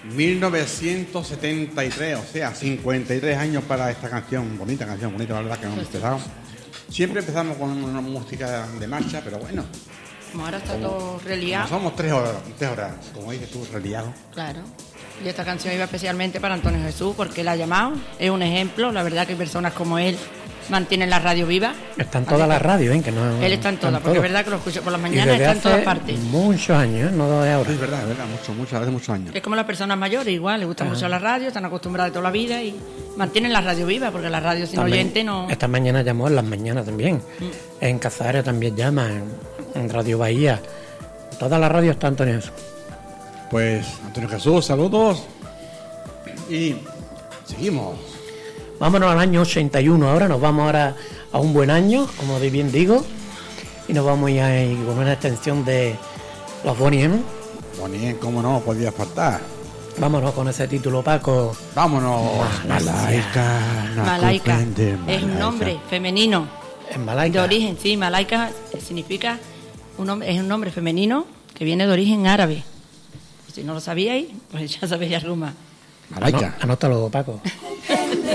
1973, o sea, 53 años para esta canción, bonita, la verdad que hemos empezado. Siempre empezamos con una música de marcha, pero bueno. Como ahora está todo reliado. Somos 3 horas, como dices tú, reliado. Claro. Y esta canción iba especialmente para Antonio Jesús, porque él ha llamado, es un ejemplo. La verdad que personas como él mantienen la radio viva. Está en todas las radios, ¿eh? Que no, él está en todas, porque es verdad que lo escucho por las mañanas, está en todas partes. Muchos años, no de ahora. Es verdad, muchos años. Es como las personas mayores, igual, les gusta mucho la radio, están acostumbradas de toda la vida y mantienen la radio viva, porque la radio sin oyente no... Esta mañana llamó en las mañanas también. En Cazares también llama, en Radio Bahía. Todas las radios está Antonio Jesús. Pues, Antonio Jesús, saludos. Y seguimos. Vámonos al año 81. Ahora nos vamos ahora a un buen año, como bien digo. Y nos vamos a ir con una extensión de los Bonnie M. Bonnie M, cómo no, podía faltar. Vámonos con ese título, Paco. Vámonos. Malaika. Malaika es un nombre femenino. En Malaika. De origen, sí, Malaika significa es un nombre femenino que viene de origen árabe. Si no lo sabíais, pues ya sabéis algo más. Malaika. Anótalo, Paco.